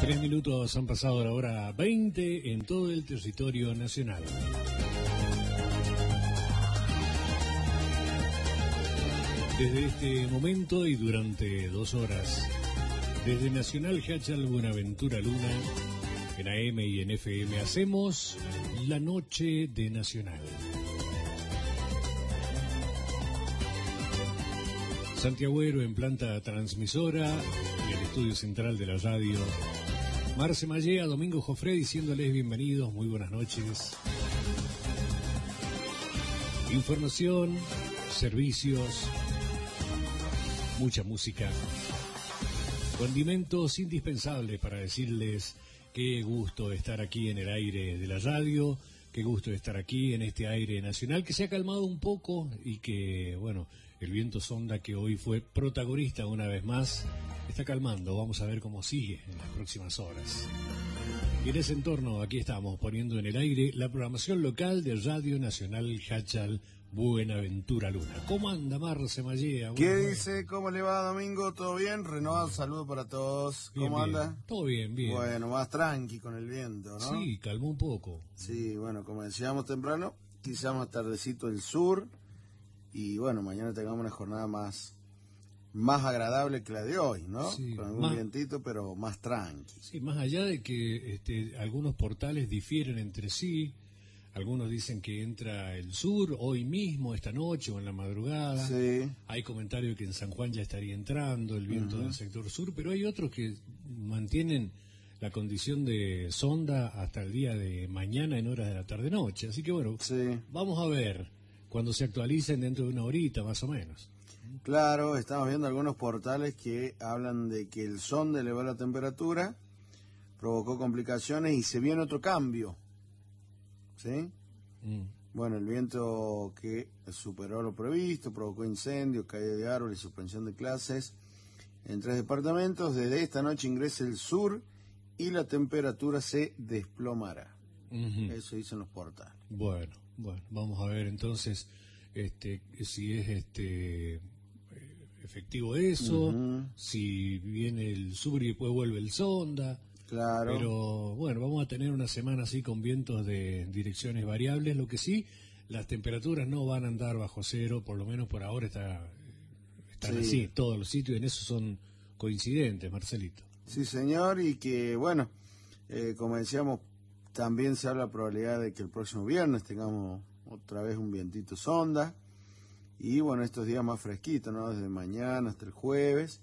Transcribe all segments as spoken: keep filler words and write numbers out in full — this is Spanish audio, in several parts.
Tres minutos han pasado la hora veinte en todo el territorio nacional. Desde este momento y durante dos horas, desde Nacional Hachal Buenaventura Luna, en A M y en F M, hacemos la noche de Nacional. Santiagüero en planta transmisora y el estudio central de la radio. Marce Mallea, Domingo Jofré diciéndoles bienvenidos, muy buenas noches. Información, servicios, mucha música, condimentos indispensables para decirles qué gusto estar aquí en el aire de la radio, qué gusto estar aquí en este aire nacional que se ha calmado un poco y que, bueno, el viento sonda que hoy fue protagonista una vez más, está calmando. Vamos a ver cómo sigue en las próximas horas. Y en ese entorno, aquí estamos poniendo en el aire la programación local de Radio Nacional Hachal Buenaventura Luna. ¿Cómo anda, Marce Mallea? ¿Qué dice? ¿Cómo le va, Domingo? ¿Todo bien? Renovado saludo para todos. ¿Cómo Bien, bien. anda? Todo bien, bien. Bueno, más tranqui con el viento, ¿no? Sí, calmó un poco. Sí, bueno, como decíamos temprano, quizá más tardecito el sur. Y bueno, mañana tengamos una jornada más, más agradable que la de hoy, ¿no? Sí, con algún más, vientito, pero más tranqui. Sí, más allá de que este, algunos portales difieren entre sí. Algunos dicen que entra el sur hoy mismo, esta noche o en la madrugada. Sí. Hay comentarios que en San Juan ya estaría entrando el viento uh-huh. del sector sur, pero hay otros que mantienen la condición de sonda hasta el día de mañana en horas de la tarde-noche. Así que bueno, sí. Vamos a ver cuando se actualicen dentro de una horita más o menos. Claro, estamos viendo algunos portales que hablan de que el sonda elevó la temperatura, provocó complicaciones y se viene otro cambio. ¿Sí? Mm. Bueno, el viento que superó lo previsto, provocó incendios, caída de árboles, suspensión de clases en tres departamentos. Desde esta noche ingresa el sur y la temperatura se desplomará. Uh-huh. Eso dicen los portales. Bueno, bueno, vamos a ver entonces este, si es este efectivo eso, uh-huh. si viene el sur y después vuelve el sonda. Claro. Pero bueno, vamos a tener una semana así con vientos de direcciones variables. Lo que sí, las temperaturas no van a andar bajo cero, por lo menos por ahora está, están sí. así. Todos los sitios en eso son coincidentes, Marcelito. Sí, señor, y que bueno, eh, como decíamos, también se habla la probabilidad de que el próximo viernes tengamos otra vez un vientito sonda. Y bueno, estos días más fresquitos, ¿no? Desde mañana hasta el jueves.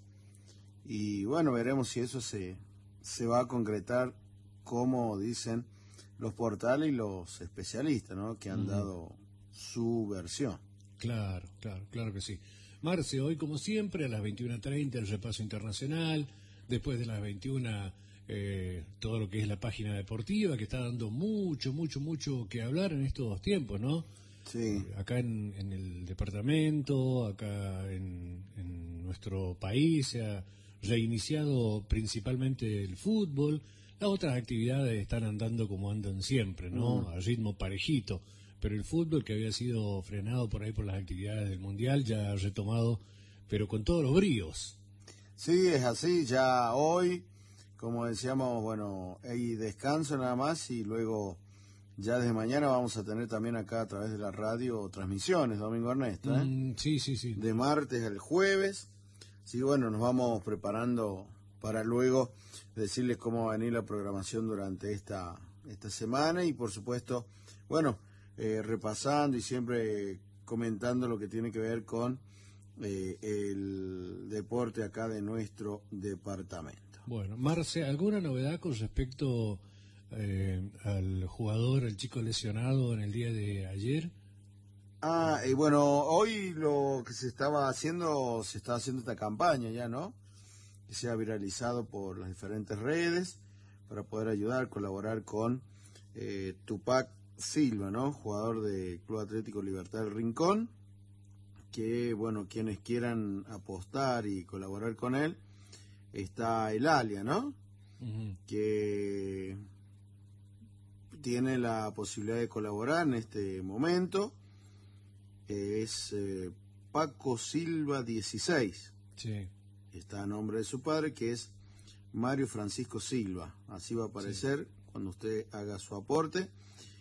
Y bueno, veremos si eso se... se va a concretar como dicen los portales y los especialistas, ¿no? Que han uh-huh. dado su versión. Claro, claro, claro que sí. Marce, hoy como siempre a las veintiuna treinta el repaso internacional, después de las veintiuna eh, todo lo que es la página deportiva que está dando mucho, mucho, mucho que hablar en estos tiempos, ¿no? Sí. Eh, acá en, en el departamento, acá en, en nuestro país se ha reiniciado principalmente el fútbol. Las otras actividades están andando como andan siempre, ¿no? Mm. A ritmo parejito. Pero el fútbol, que había sido frenado por ahí por las actividades del Mundial, ya ha retomado, pero con todos los bríos. Sí, es así. Ya hoy, como decíamos, bueno, hay descanso nada más y luego ya desde mañana vamos a tener también acá a través de la radio transmisiones, Domingo Ernesto, ¿eh? Mm, sí, sí, sí. De martes al jueves. Sí, bueno, nos vamos preparando para luego decirles cómo va a venir la programación durante esta, esta semana y por supuesto, bueno, eh, repasando y siempre comentando lo que tiene que ver con eh, el deporte acá de nuestro departamento. Bueno, Marce, ¿alguna novedad con respecto eh, al jugador, el chico lesionado en el día de ayer? Ah, y bueno, hoy lo que se estaba haciendo, se estaba haciendo esta campaña ya, ¿no? Que se ha viralizado por las diferentes redes para poder ayudar, colaborar con eh, Tupac Silva, ¿no? Jugador de Club Atlético Libertad del Rincón, que, bueno, quienes quieran apostar y colaborar con él, está el Alia, ¿no? Uh-huh. Que tiene la posibilidad de colaborar en este momento. Es eh, Paco Silva dieciséis. Sí. Está a nombre de su padre, que es Mario Francisco Silva. Así va a aparecer sí. cuando usted haga su aporte.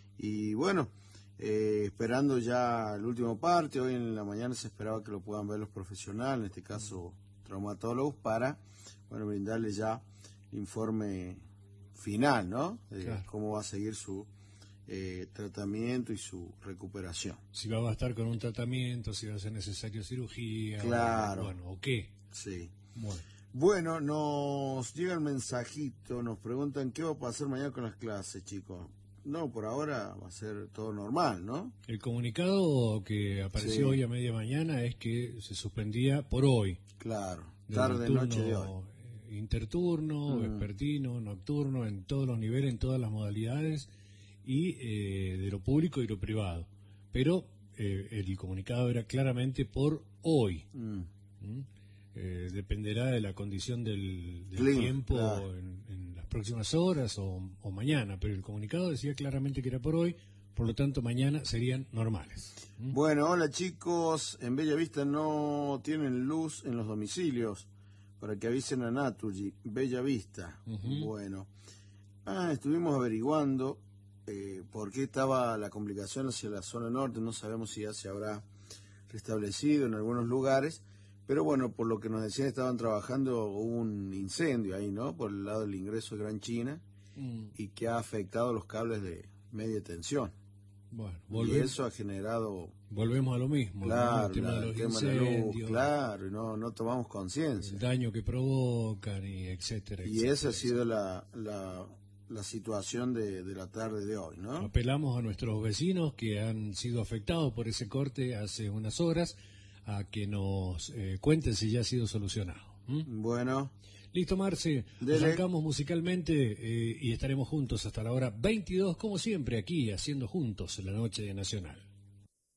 Y bueno, eh, esperando ya el último parte. Hoy en la mañana se esperaba que lo puedan ver los profesionales, en este caso traumatólogos, para bueno brindarle ya el informe final, ¿no? De claro. cómo va a seguir su eh, tratamiento y su recuperación. Si va a estar con un tratamiento, si va a ser necesario cirugía, claro. o, bueno, o qué. Sí. Bueno. Bueno, nos llega el mensajito, nos preguntan qué va a pasar mañana con las clases, chicos. No, por ahora va a ser todo normal, ¿no? El comunicado que apareció sí. hoy a media mañana es que se suspendía por hoy. Claro, tarde, noche de hoy. Interturno, mm. vespertino, nocturno, en todos los niveles, en todas las modalidades, y eh, de lo público y lo privado. Pero eh, el comunicado era claramente por hoy. Mm. ¿Mm? Eh, dependerá de la condición del, del Clima, tiempo claro. en, en las próximas horas o, o mañana, pero el comunicado decía claramente que era por hoy, por lo tanto mañana serían normales. ¿Mm? Bueno, hola chicos, en Bellavista no tienen luz en los domicilios, para que avisen a Naturgy, Bellavista. Uh-huh. Bueno, ah, estuvimos averiguando eh, por qué estaba la complicación hacia la zona norte, no sabemos si ya se habrá restablecido en algunos lugares. Pero bueno, por lo que nos decían, estaban trabajando, hubo un incendio ahí, ¿no? Por el lado del ingreso de Gran China, mm. y que ha afectado los cables de media tensión. Bueno, volvemos, y eso ha generado... Volvemos a lo mismo, claro, ¿no? El tema, la, de, los el tema de la luz, claro, y no, no tomamos conciencia. El daño que provocan, y etcétera, Y etcétera, esa ha sido la, la, la situación de, de la tarde de hoy, ¿no? Apelamos a nuestros vecinos que han sido afectados por ese corte hace unas horas, a que nos eh, cuenten si ya ha sido solucionado. ¿Mm? Bueno. Listo, Marce. Arrancamos musicalmente eh, y estaremos juntos hasta la hora veintidós, como siempre, aquí, haciendo juntos la noche de Nacional.